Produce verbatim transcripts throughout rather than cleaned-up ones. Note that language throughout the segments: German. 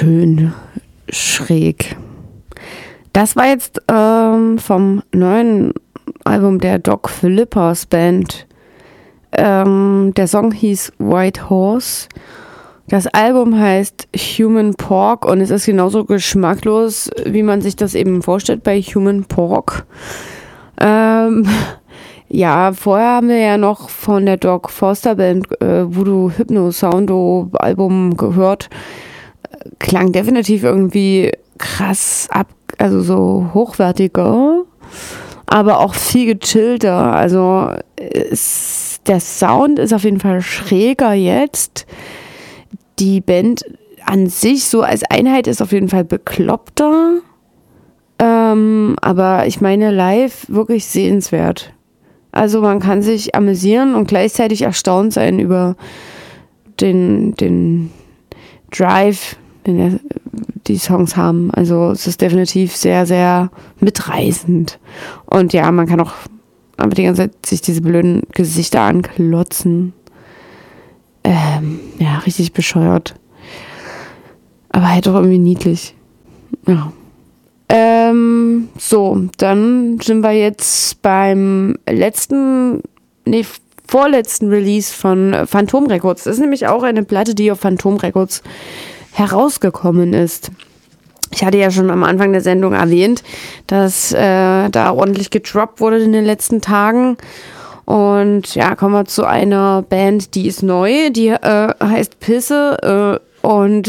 schön schräg. Das war jetzt ähm, vom neuen Album der Doc Phillippers Band. Ähm, der Song hieß White Horse. Das Album heißt Human Pork und es ist genauso geschmacklos, wie man sich das eben vorstellt bei Human Pork. Ähm, ja, vorher haben wir ja noch von der Doc Foster Band äh, Voodoo Hypno Soundo Album gehört. Klang definitiv irgendwie krass ab, also so hochwertiger, aber auch viel gechillter. Also ist, der Sound ist auf jeden Fall schräger jetzt. Die Band an sich so als Einheit ist auf jeden Fall bekloppter. Ähm, aber ich meine live wirklich sehenswert. Also man kann sich amüsieren und gleichzeitig erstaunt sein über den, den Drive, den der, die Songs haben. Also es ist definitiv sehr, sehr mitreißend. Und ja, man kann auch aber die ganze Zeit sich diese blöden Gesichter anklotzen. Ähm, ja, richtig bescheuert. Aber halt doch irgendwie niedlich. Ja. Ähm, so, dann sind wir jetzt beim letzten, nee, vorletzten Release von Phantom Records. Das ist nämlich auch eine Platte, die auf Phantom Records herausgekommen ist. Ich hatte ja schon am Anfang der Sendung erwähnt, dass äh, da ordentlich gedroppt wurde in den letzten Tagen. Und ja, kommen wir zu einer Band, die ist neu, die äh, heißt Pisse äh, und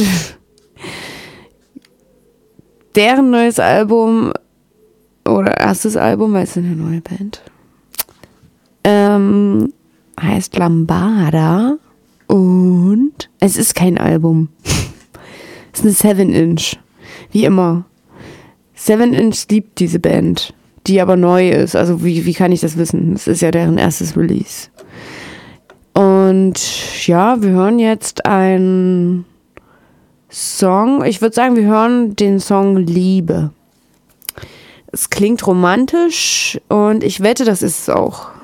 deren neues Album oder erstes Album, weil es ist eine neue Band, ähm, heißt Lambada und es ist kein Album. Es ist eine seven inch, wie immer. seven inch liebt diese Band, die aber neu ist. Also wie, wie kann ich das wissen? Das ist ja deren erstes Release. Und ja, wir hören jetzt einen Song. Ich würde sagen, wir hören den Song Liebe. Es klingt romantisch und ich wette, das ist es auch.